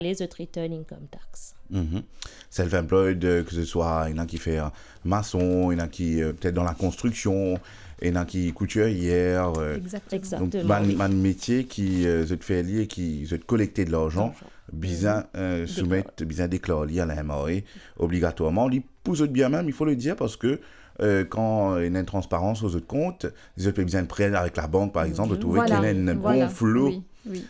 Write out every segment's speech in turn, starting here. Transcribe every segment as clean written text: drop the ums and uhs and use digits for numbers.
les autres return income tax. Self-employed, que ce soit, il y en a qui fait maçon, il y en a qui peut-être dans la construction, il y en a qui couturière. Exactement. Donc, un métier qui se fait lier, qui se collecter de l'argent, bien soumettre, bien déclarer à la MRE obligatoirement. Pour eux bien même, il faut le dire parce que quand il y a une transparence aux autres comptes, ils ont besoin de prêt avec la banque, par exemple, de trouver qu'il y a un bon flot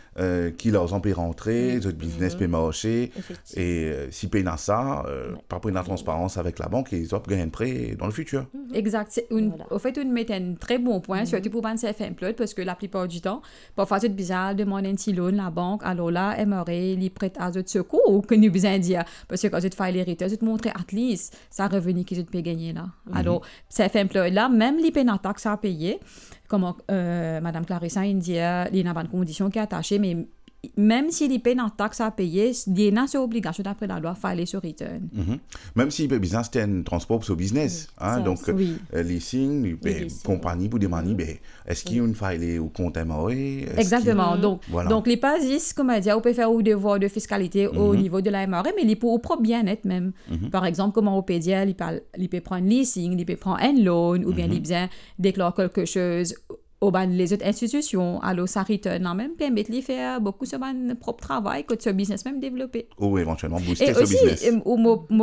qui leur empêche rentrer, les autres business peut marcher. Et s'ils payent dans ça, par rapport à la transparence avec la banque, ils ont gagné un prêt dans le futur. Exact. Au fait, on met un très bon point, surtout pour les self-employed, parce que la plupart du temps, parfois c'est bizarre de demander un petit loan à la banque, alors là, aimerait les prêter à d'autres secours ou que nous besoin dire. Parce que quand tu fais les returns, tu te montres at least ça revenu qu'ils ont gagné là. Alors, self-employed là, même les peines taxes à payer, comme Madame Clarissa dit, il y a une bonne condition qui est attachée, mais même si les payent en taxes à payer, il y a une obligation d'après la loi, il faut aller sur return. Même si le business, c'est un transport pour ce business. Donc, leasing, compagnie pour demander, est-ce qu'il y a une faille au compte MRE? Exactement. Donc, les pas disent, comme dire, on peut faire un devoir de fiscalité au niveau de la MRE, mais il pour au propre bien-être même. Par exemple, comment on peut dire, il peut prendre leasing, il peut prendre un loan, ou bien il peut déclarer quelque chose les autres institutions, alors ça return en même permettre de faire beaucoup de son propre travail que ce business même développer. Ou éventuellement booster ce business. Et aussi,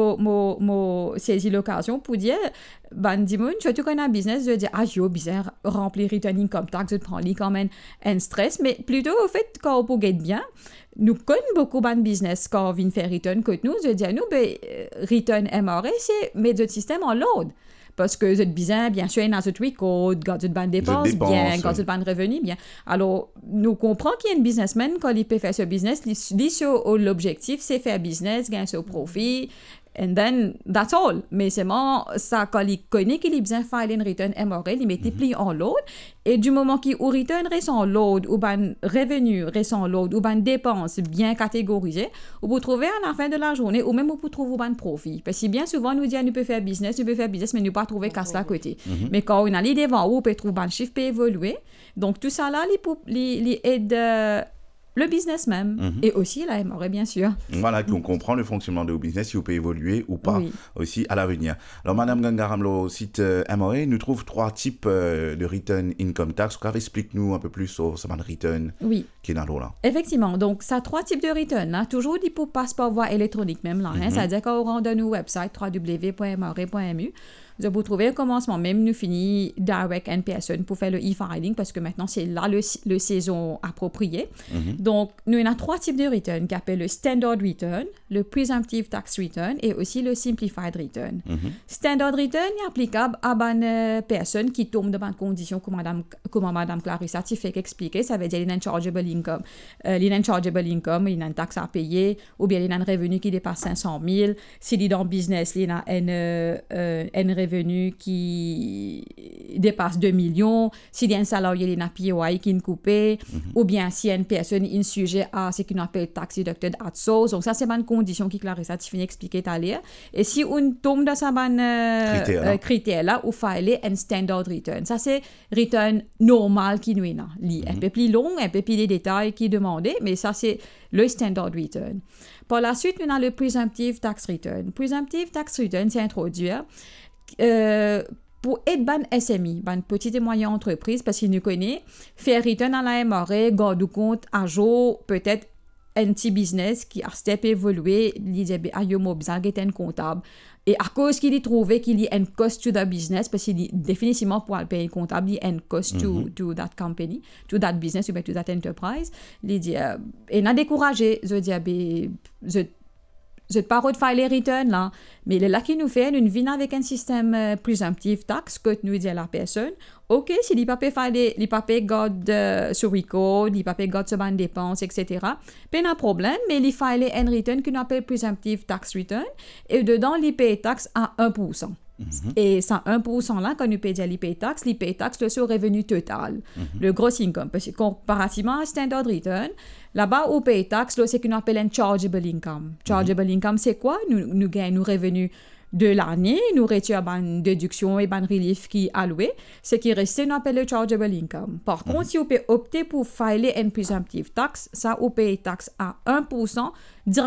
moi saisi l'occasion pour dire, dis-moi, surtout quand on a un business, de dire, bizarre, remplir return income tax, de prendre quand même un stress, mais plutôt au fait, quand on peut gagner bien, nous connaissons beaucoup de business quand on vient faire return que nous, de dire, return MRE, c'est mettre le système en load. Parce que vous êtes bien sûr, dans votre record, quand vous êtes dépenses bien, quand vous êtes revenu bien. Alors, nous comprenons qu'il y a un businessman, quand il peut faire ce business, l'objectif, c'est faire business, gagner ce profit, and then, that's all. Mais c'est ça, quand il connaît qu'il a besoin de faire une return MRE, il multiplie en load, et du moment qu'il return reste en load, ou ben revenu reste en load, ou ben dépenses bien catégorisées, vous pouvez trouver à la fin de la journée, ou même vous pouvez trouver un profit. Parce que bien souvent, nous disons, nous pouvons faire business, mais nous pas trouver qu'à cela à côté. Mais quand on a l'idée devant vous, on peut trouver un chiffre peut évoluer. Donc, tout ça là, les aide le business même, et aussi la MRE, bien sûr. Voilà, qu'on comprend le fonctionnement de business, si vous pouvez évoluer ou pas aussi à l'avenir. Alors, Madame Gangaram, le site MRE, nous trouve 3 types de return income tax. Explique-nous un peu plus sur ce return qui est dans l'eau là. Effectivement, donc ça a 3 types de return. Là. Toujours dit pour passe par voie électronique même là. C'est-à-dire qu'on rentre dans nos websites www.mre.mu. Vous pouvez trouver un commencement, même nous finit direct en personne pour faire le e-filing parce que maintenant c'est là le saison approprié. Donc, nous avons 3 types de return qui appellent le standard return, le presumptive tax return et aussi le simplified return. Standard return est applicable à une personne qui tombe dans une condition comme Madame Clarissa fait expliquer, ça veut dire qu'il y a un chargeable income. Il y a un chargeable income, il y a une taxe à payer ou bien il y a un revenu qui dépasse 500 000. S'il est dans le business, il y a un revenu qui dépasse 2 millions, s'il y a un salarié qui a un POI qui est coupé, ou bien s'il y a une personne qui est sujet à ce qu'on appelle tax deducted at source. Donc ça, c'est une condition qui Clarissa Tiffany expliqué tout à l'heure. Et si on tombe dans ce critère-là, on fait un standard return. Ça, c'est return normal qui nous est là. Un peu plus long, un peu plus des détails qui est demandé, mais ça, c'est le standard return. Par la suite, on a le presumptive tax return. Presumptive tax return, c'est introduire pour être ban SMI, ban petite et moyenne entreprise, parce qu'il nous connaît, faire return à la MRE, garde compte à jour, peut-être un petit business qui a step évolué, il dit, est un comptable. Et à cause qu'il a trouvé qu'il y a un cost to the business, parce qu'il dit définitivement pour payer un comptable, il y a un cost to that company, to that business, ou to that enterprise. Il dit, et n'a découragé, je dis, je ne pas de faire les returns là, mais là qui nous fait une vie avec un système presumptive tax que nous dit à la personne, ok, si les papiers faire les papiers garde sur record, les papiers garde sur bonnes dépenses, etc. Pas de problème, mais il fait un return qu'on appelle presumptive tax return et dedans il paye taxe à 1%. Et ça 1% là, quand nous payons l'IP tax le sur revenu total, le gros income. Parce que comparativement à standard return, là-bas, au paye tax, c'est ce qu'on appelle un chargeable income. Chargeable income, c'est quoi? Nous gagnons nos revenus de l'année, nous retirons une déduction et une relief qui est alloué, ce qui reste, nous appelle le chargeable income. Par contre, si vous pouvez opter pour filer une presumptive tax, ça, vous payez taxe à 1%